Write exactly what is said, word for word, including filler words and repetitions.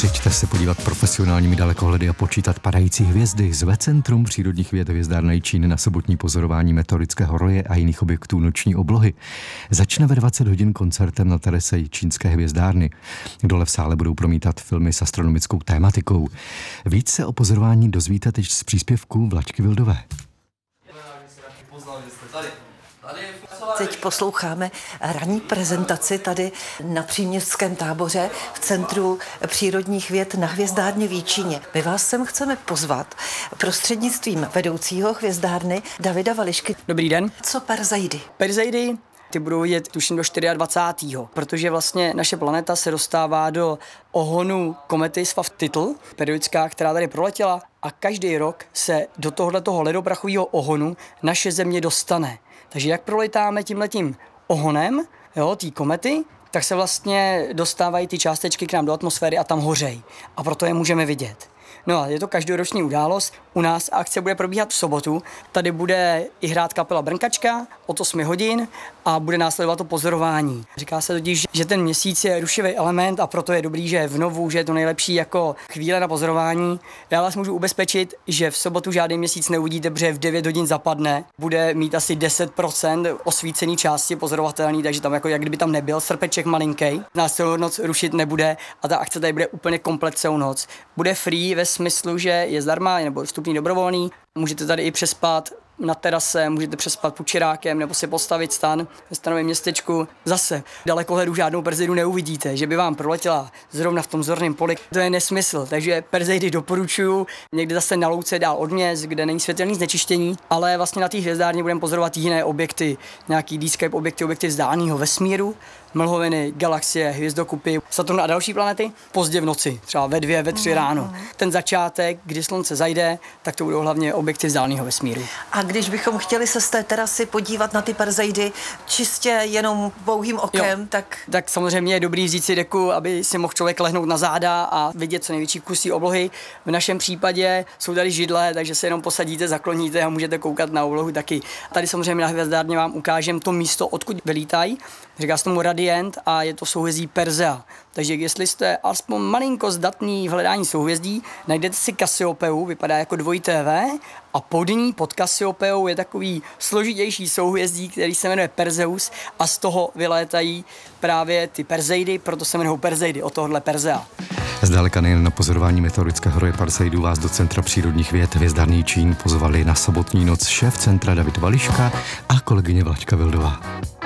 Přijďte se podívat profesionálními dalekohledy a počítat padající hvězdy. Zve Centrum přírodních věd Hvězdárna Jičín na sobotní pozorování meteorického roje a jiných objektů noční oblohy. Začne ve dvacet hodin koncertem na terase Jičínské hvězdárny. Dole v sále budou promítat filmy s astronomickou tématikou. Víc se o pozorování dozvíte teď z příspěvků Vlačky Vildové. Teď posloucháme ranní prezentaci tady na příměstském táboře v Centru přírodních věd na Hvězdárně v Jičíně. My vás sem chceme pozvat prostřednictvím vedoucího hvězdárny Davida Vališky. Dobrý den. Co Perzeidy? Perzeidy, ty budou vidět tuším do dvacátého čtvrtého protože vlastně naše planeta se dostává do ohonu komety Swift-Tittle, periodická, která tady proletěla, a každý rok se do tohoto ledoprachového ohonu naše Země dostane. Takže jak proletáme tímhletím ohonem, jo, té komety, tak se vlastně dostávají ty částečky k nám do atmosféry a tam hořejí. A proto je můžeme vidět. No a je to každoroční událost. U nás akce bude probíhat v sobotu. Tady bude i hrát kapela Brnkačka od osmi hodin a bude následovat to pozorování. Říká se totiž, že ten měsíc je rušivý element a proto je dobrý, že je v novu, že je to nejlepší jako chvíle na pozorování. Já vás můžu ubezpečit, že v sobotu žádný měsíc neuvidíte, protože v devět hodin zapadne. Bude mít asi deset procent osvícený části pozorovatelný, takže tam jako jak kdyby tam nebyl srpeček malinký. Nás celou noc rušit nebude a ta akce tady bude úplně komplet celou noc. Bude free ve smyslu, že je zdarma nebo vstupný dobrovolný. Můžete tady i přespat na terase, můžete přespat pod čirákem nebo si postavit stan ve stanovém městečku. Zase dalekohledu žádnou Perzeidu neuvidíte, že by vám proletěla zrovna v tom zorném poli. To je nesmysl, takže Perzeidy doporučuju. Někde zase na louce dál od měst, kde není světelné znečištění, ale vlastně na té hvězdárně budeme pozorovat jiné objekty, nějaký D-Skype objekty, objekty vzdáleného vesmíru, mlhoviny, galaxie, hvězdokupy, Saturn a další planety pozdě v noci, třeba ve dvě, ve tři ráno. Ten začátek, kdy slunce zajde, tak to budou hlavně objekty vzdáleného vesmíru. A když bychom chtěli se z té terasy podívat na ty Perzeidy čistě jenom pouhým okem, jo, tak... Tak samozřejmě je dobrý vzít si deku, aby si mohl člověk lehnout na záda a vidět co největší kusy oblohy. V našem případě jsou tady židle, takže se jenom posadíte, zakloníte a můžete koukat na oblohu taky. Tady samozřejmě na hvězdárně vám ukážem to místo, odkud vylítají. Říká se tomu Radiant a je to souhvězdí Persea. Takže jestli jste aspoň malinko zdatný v hledání souhvězdí, najdete si Kasiopeu, vypadá jako dvojité V, a pod ní, pod Kasiopeou, je takový složitější souhvězdí, který se jmenuje Perseus a z toho vylétají právě ty Perzeidy, proto se jmenují Perzeidy, od tohohle Persea. Zdaleka nejen na pozorování meteorického roje Perzeidu vás do Centra přírodních věd Hvězdárny Jičín pozvali na sobotní noc šéf centra David Vališka a kolegyně Vlačka Vildová.